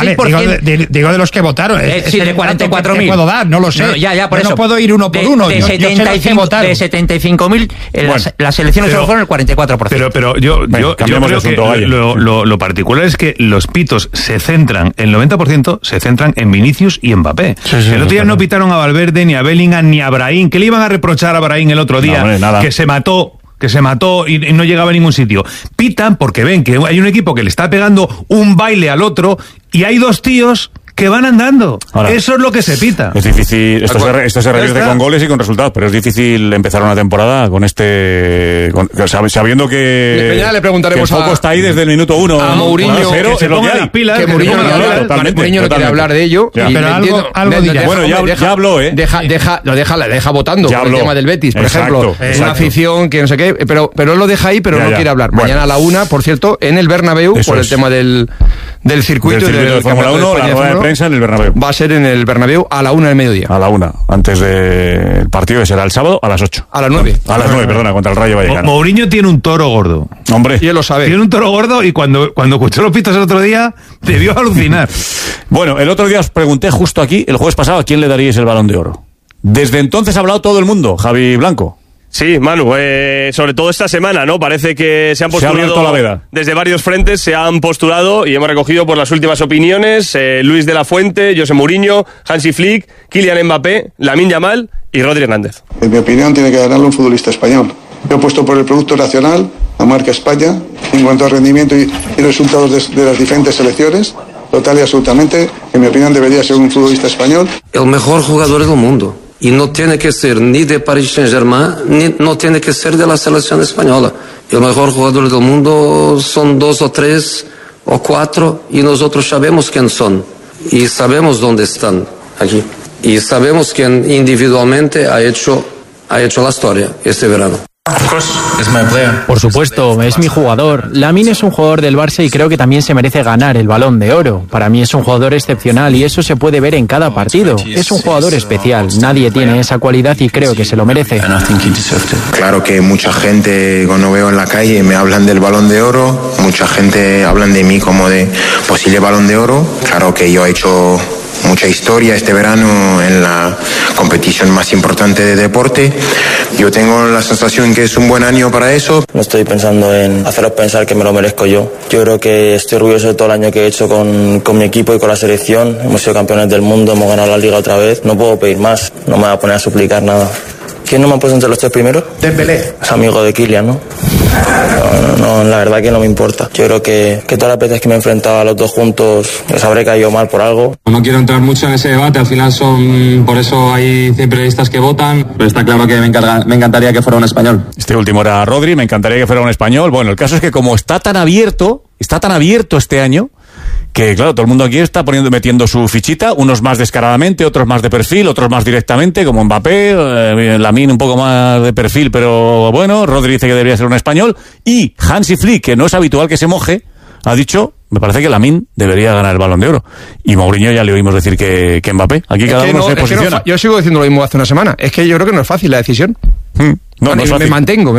Vale, digo de los que votaron. Sí, de 44.000. ¿Qué puedo dar? No lo sé. No, ya, por eso. No puedo ir uno por uno. De 75.000, las elecciones solo fueron el 44%. Pero yo creo que lo particular es que los pitos se centran, el 90% se centran en Vinicius y Mbappé. El otro día no pitaron a Valverde, ni a Bellingham, ni a Brahim. ¿Qué le iban a reprochar a Brahim el otro día? Que se mató y no llegaba a ningún sitio. Pitan porque ven que hay un equipo que le está pegando un baile al otro y hay dos tíos que van andando. Ahora, eso es lo que se pita. Es difícil, esto se revierte con goles y con resultados, pero es difícil empezar una temporada con sabiendo que le preguntaremos que el foco está ahí desde el minuto 1 a Mourinho, que se ponga las pilas, que Mourinho no quiere hablar de ello, pero algo dirá. Bueno, ya habló, la deja votando por el tema del Betis, por ejemplo, es una afición que no sé qué, pero él lo deja ahí, pero no quiere hablar. Mañana a la 1, por cierto, en el Bernabéu, por el tema del circuito de Fórmula 1, la rueda de prensa en el Bernabéu. Va a ser en el Bernabéu a la 1 del mediodía. A la 1, antes del partido que será el sábado a las 8. A las 9. A las 9, perdona, contra el Rayo Vallecano. Mourinho tiene un toro gordo. Hombre. Y él lo sabe. Tiene un toro gordo y cuando escuchó los pitos el otro día, debió alucinar. Bueno, el otro día os pregunté justo aquí, el jueves pasado, a quién le daríais el Balón de Oro. Desde entonces ha hablado todo el mundo, Javi Blanco. Sí, Manu, sobre todo esta semana, ¿no? Parece que se han postulado la veda. Desde varios frentes, se han postulado y hemos recogido por las últimas opiniones, Luis de la Fuente, José Mourinho, Hansi Flick, Kylian Mbappé, Lamine Yamal y Rodri Hernández. En mi opinión tiene que ganarlo un futbolista español. Yo he puesto por el producto nacional, la marca España, en cuanto a rendimiento y resultados de las diferentes selecciones, total y absolutamente, en mi opinión debería ser un futbolista español. El mejor jugador del mundo. Y no tiene que ser ni de Paris Saint-Germain, ni no tiene que ser de la selección española. El mejor jugador del mundo son 2 o 3 o 4 y nosotros sabemos quién son. Y sabemos dónde están aquí. Y sabemos quién individualmente ha hecho la historia este verano. Por supuesto, es mi jugador. Lamine es un jugador del Barça y creo que también se merece ganar el Balón de Oro. Para mí es un jugador excepcional y eso se puede ver en cada partido. Es un jugador especial. Nadie tiene esa cualidad y creo que se lo merece. Claro que mucha gente cuando veo en la calle me hablan del Balón de Oro. Mucha gente hablan de mí como de posible Balón de Oro. Claro que yo he hecho mucha historia este verano en la competición más importante de deporte. Yo tengo la sensación que es un buen año para eso. No estoy pensando en haceros pensar que me lo merezco yo. Yo creo que estoy orgulloso de todo el año que he hecho con mi equipo y con la selección. Hemos sido campeones del mundo, hemos ganado la Liga otra vez. No puedo pedir más, no me voy a poner a suplicar nada. ¿Quién no me ha puesto entre los 3 primeros? Dembélé. Es amigo de Kylian, ¿no? No, la verdad que no me importa. Yo creo que todas las veces que me he enfrentado a los dos juntos les habré caído mal por algo. No quiero entrar mucho en ese debate, al final por eso hay 100 periodistas que votan, pero está claro que me encantaría que fuera un español. Este último era Rodri, me encantaría que fuera un español. Bueno, el caso es que como está tan abierto este año, que claro, todo el mundo aquí está metiendo su fichita, unos más descaradamente, otros más de perfil, otros más directamente, como Mbappé, Lamine un poco más de perfil, pero bueno, Rodri dice que debería ser un español, y Hansi Flick, que no es habitual que se moje, ha dicho, me parece que Lamine debería ganar el Balón de Oro. Y Mourinho ya le oímos decir que Mbappé. Aquí cada uno se posiciona. Yo sigo diciendo lo mismo hace una semana. Es que yo creo que no es fácil la decisión. No es fácil. Me mantengo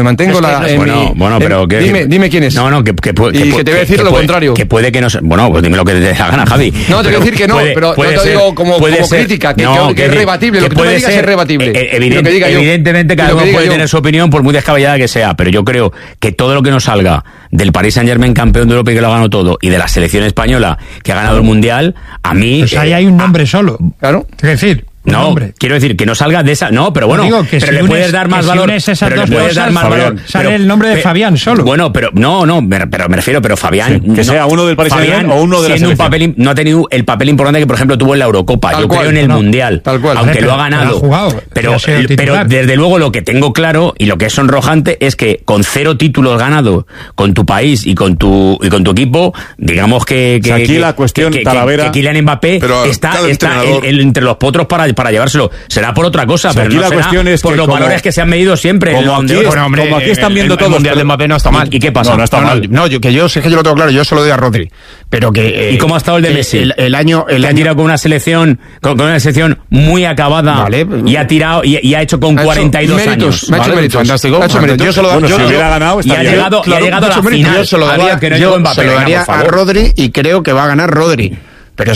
dime quién es. Que te voy a decir lo contrario. Que puede que no sea. Bueno, pues dime lo que te da gana, Javi. No, te voy a decir que no, pero no te digo como crítica, que es rebatible. Lo que tú me digas es rebatible. Evidentemente cada uno puede tener su opinión, por muy descabellada que sea, pero yo creo que todo lo que nos salga del Paris Saint-Germain campeón de Europa y que lo ha ganado todo, y de la selección española que ha ganado el Mundial, a mí... Pues ahí hay un nombre solo. Claro. Es decir... No, quiero decir que no salga de esa. No, pero bueno, pero si le puedes dar más valor. Pero le puedes dar más valor. Sale el nombre de Fabián solo. Bueno, pero pero me refiero, pero Fabián. Sí, que sea uno del Paris Saint-Germain o uno de la selección. No ha tenido el papel importante que, por ejemplo, tuvo en la Eurocopa. Yo creo en el Mundial. Tal cual. Aunque lo ha ganado. Pero desde luego lo que tengo claro y lo que es sonrojante es que con 0 títulos ganados con tu país y con tu equipo, digamos que aquí la cuestión Talavera, que Kylian Mbappé está entre los potros para llevárselo. Será por otra cosa, pero aquí no la será cuestión es por que los valores que se han medido siempre. Como aquí están viendo todos. El Mundial de Mbappé no está mal. ¿Y qué pasa? No está mal. No, yo sé que yo lo tengo claro, yo se lo doy a Rodri. Pero que... ¿Y cómo ha estado el de Messi? El año ha tirado con una selección muy acabada, vale, y ha tirado y ha hecho con 42 años. Me ha hecho méritos. Fantástico. Yo se lo daría. Si hubiera ganado, y ha llegado a la final. Yo se lo daría a Rodri y creo que va a ganar Rodri.